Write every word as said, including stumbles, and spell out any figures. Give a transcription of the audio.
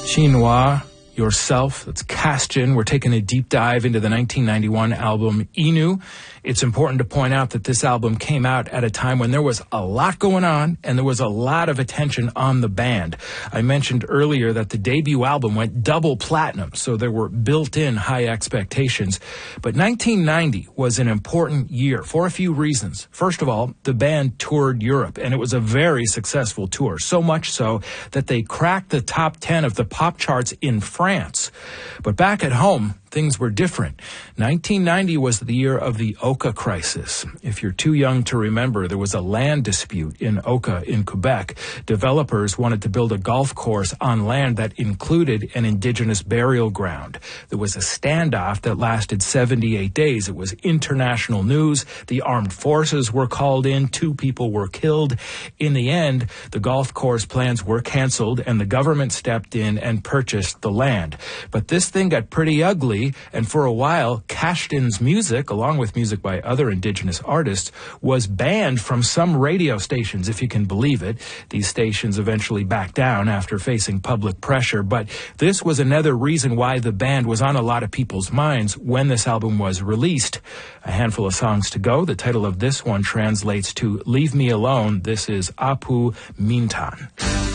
Chinois, Yourself, that's Castion. We're taking a deep dive into the nineteen ninety-one album Inu. It's important to point out that this album came out at a time when there was a lot going on and there was a lot of attention on the band. I mentioned earlier that the debut album went double platinum, so there were built-in high expectations. But nineteen ninety was an important year for a few reasons. First of all, the band toured Europe, and it was a very successful tour, so much so that they cracked the top ten of the pop charts in France. But back at home, things were different. nineteen ninety was the year of the Oka crisis. If you're too young to remember, there was a land dispute in Oka in Quebec. Developers wanted to build a golf course on land that included an indigenous burial ground. There was a standoff that lasted seventy-eight days. It was international news. The armed forces were called in. Two people were killed. In the end, the golf course plans were canceled, and the government stepped in and purchased the land. But this thing got pretty ugly. And for a while, Cashton's music, along with music by other indigenous artists, was banned from some radio stations, if you can believe it. These stations eventually backed down after facing public pressure, but this was another reason why the band was on a lot of people's minds when this album was released. A handful of songs to go. The title of this one translates to Leave Me Alone. This is Apu Mintan.